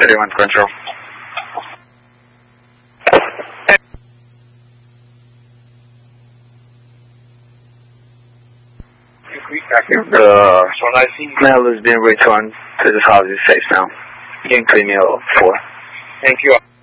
31 control. The mail has been returned to the house is safe now. You can claim your 4. Thank you.